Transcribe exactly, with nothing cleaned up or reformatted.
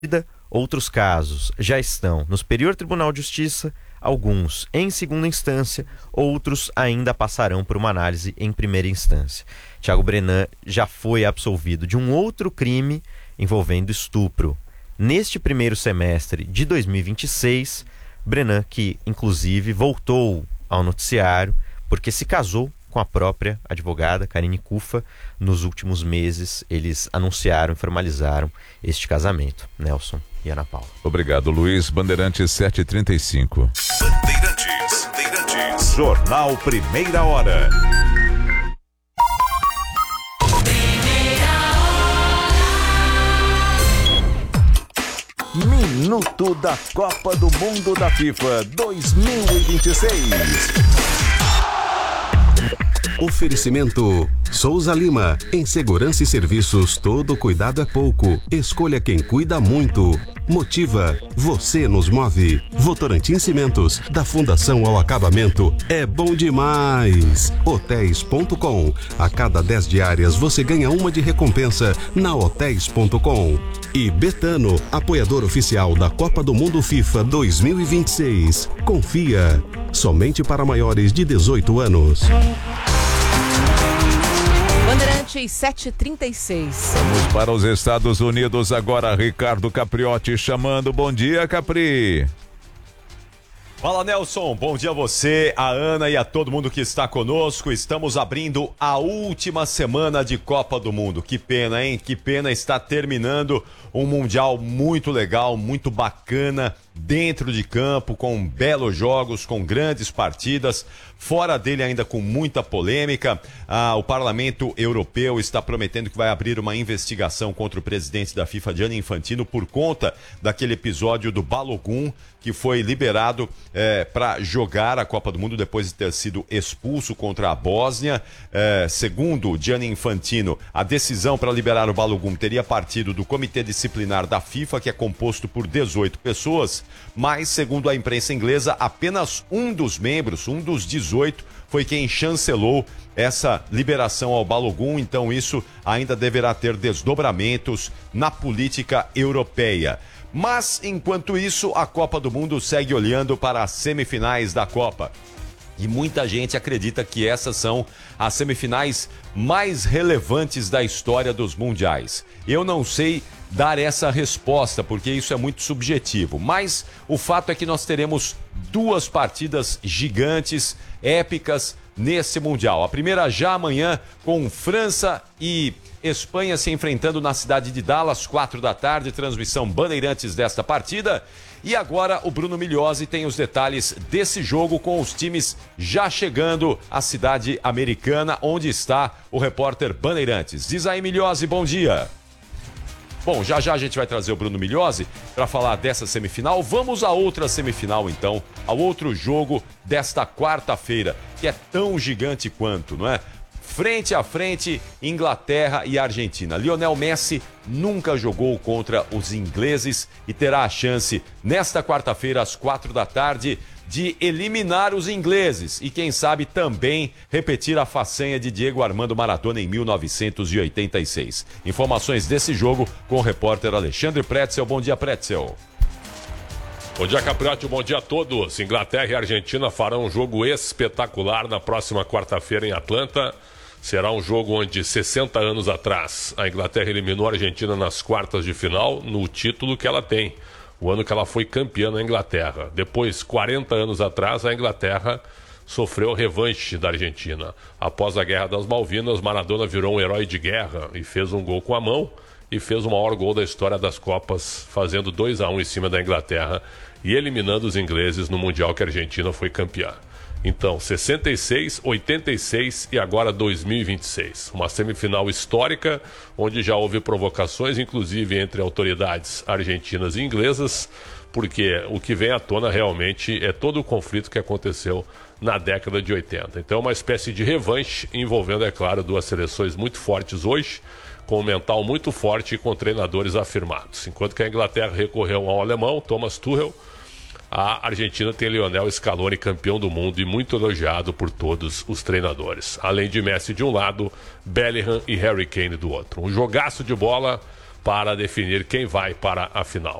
Outros casos já estão no Superior Tribunal de Justiça, alguns em segunda instância, outros ainda passarão por uma análise em primeira instância. Thiago Brenan já foi absolvido de um outro crime envolvendo estupro. Neste primeiro semestre de dois mil e vinte e seis, Brenan, que inclusive voltou ao noticiário porque se casou com a própria advogada Karine Cufa. Nos últimos meses, eles anunciaram e formalizaram este casamento. Nelson e Ana Paula. Obrigado, Luiz. Bandeirantes sete e trinta e cinco. Bandeirantes, Bandeirantes. Jornal Primeira Hora. Minuto da Copa do Mundo da FIFA dois mil e vinte e seis. Oferecimento Souza Lima. Em segurança e serviços, todo cuidado é pouco. Escolha quem cuida muito. Motiva. Você nos move. Votorantim Cimentos. Da fundação ao acabamento. É bom demais. Hotéis ponto com. A cada dez diárias você ganha uma de recompensa na hotéis ponto com. E Betano, apoiador oficial da Copa do Mundo FIFA dois mil e vinte e seis. Confia. Somente para maiores de dezoito anos. Bandeirantes sete e trinta e seis. Vamos para os Estados Unidos agora. Ricardo Capriotti chamando. Bom dia, Capri. Fala, Nelson, bom dia a você, a Ana e a todo mundo que está conosco. Estamos abrindo a última semana de Copa do Mundo. Que pena, hein? Que pena, está terminando um Mundial muito legal, muito bacana, dentro de campo, com belos jogos, com grandes partidas. Fora dele ainda com muita polêmica. Ah, o Parlamento Europeu está prometendo que vai abrir uma investigação contra o presidente da FIFA, Gianni Infantino, por conta daquele episódio do Balogun, que foi liberado é, para jogar a Copa do Mundo depois de ter sido expulso contra a Bósnia. É, segundo Gianni Infantino, a decisão para liberar o Balogun teria partido do Comitê Disciplinar da FIFA, que é composto por dezoito pessoas, mas, segundo a imprensa inglesa, apenas um dos membros, um dos dezoito, foi quem chancelou essa liberação ao Balogun. Então isso ainda deverá ter desdobramentos na política europeia. Mas, enquanto isso, a Copa do Mundo segue olhando para as semifinais da Copa. E muita gente acredita que essas são as semifinais mais relevantes da história dos mundiais. Eu não sei dar essa resposta, porque isso é muito subjetivo. Mas o fato é que nós teremos duas partidas gigantes, épicas, nesse Mundial. A primeira já amanhã, com França e Espanha se enfrentando na cidade de Dallas, quatro da tarde, transmissão Bandeirantes desta partida. E agora o Bruno Migliozzi tem os detalhes desse jogo, com os times já chegando à cidade americana, onde está o repórter Bandeirantes. Diz aí, Migliozzi, bom dia. Bom, já já a gente vai trazer o Bruno Migliozzi para falar dessa semifinal. Vamos a outra semifinal, então, ao outro jogo desta quarta-feira, que é tão gigante quanto, não é? Frente a frente, Inglaterra e Argentina. Lionel Messi nunca jogou contra os ingleses e terá a chance, nesta quarta-feira, às quatro da tarde, de eliminar os ingleses e, quem sabe, também repetir a façanha de Diego Armando Maradona em mil novecentos e oitenta e seis. Informações desse jogo com o repórter Alexandre Pretzel. Bom dia, Pretzel. Bom dia, Capriotti, bom dia a todos. Inglaterra e Argentina farão um jogo espetacular na próxima quarta-feira em Atlanta. Será um jogo onde, sessenta anos atrás, a Inglaterra eliminou a Argentina nas quartas de final, no título que ela tem, o ano que ela foi campeã na Inglaterra. Depois, quarenta anos atrás, a Inglaterra sofreu revanche da Argentina. Após a Guerra das Malvinas, Maradona virou um herói de guerra e fez um gol com a mão e fez o maior gol da história das Copas, fazendo dois a um em cima da Inglaterra e eliminando os ingleses no Mundial que a Argentina foi campeã. Então, sessenta e seis, oitenta e seis e agora dois mil e vinte e seis. Uma semifinal histórica, onde já houve provocações, inclusive entre autoridades argentinas e inglesas, porque o que vem à tona realmente é todo o conflito que aconteceu na década de oitenta. Então, uma espécie de revanche envolvendo, é claro, duas seleções muito fortes hoje, com um mental muito forte e com treinadores afirmados. Enquanto que a Inglaterra recorreu ao alemão, Thomas Tuchel, a Argentina tem Lionel Scaloni, campeão do mundo e muito elogiado por todos os treinadores. Além de Messi de um lado, Bellingham e Harry Kane do outro. Um jogaço de bola para definir quem vai para a final.